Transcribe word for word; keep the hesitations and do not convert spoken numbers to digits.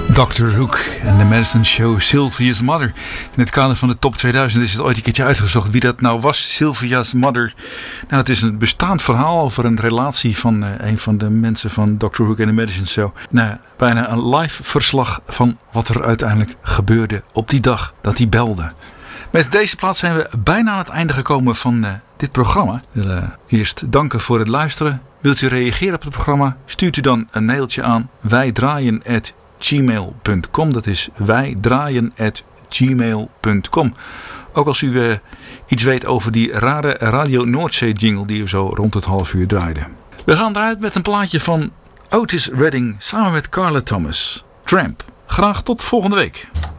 doctor Hook en de Medicine Show Sylvia's Mother. In het kader van de top tweeduizend is het ooit een keertje uitgezocht wie dat nou was, Sylvia's Mother. Nou, het is een bestaand verhaal over een relatie van uh, een van de mensen van doctor Hook en de Medicine Show. Nou, bijna een live verslag van wat er uiteindelijk gebeurde op die dag dat hij belde. Met deze plaat zijn we bijna aan het einde gekomen van uh, dit programma. We willen eerst danken voor het luisteren. Wilt u reageren op het programma? Stuurt u dan een mailtje aan wijdraaien at gmail punt com. Dat is wijdraaien at gmail punt com. Ook als u uh, iets weet over die rare Radio Noordzee jingle die we zo rond het half uur draaiden. We gaan eruit met een plaatje van Otis Redding samen met Carla Thomas. Tramp. Graag tot volgende week.